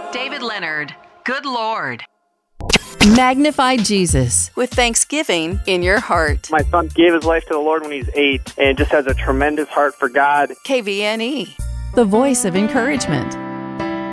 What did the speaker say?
David Leonard, Good Lord. Magnify Jesus with thanksgiving in your heart. My son gave his life to the Lord when he's 8 and just has a tremendous heart for God. KVNE, the voice of encouragement.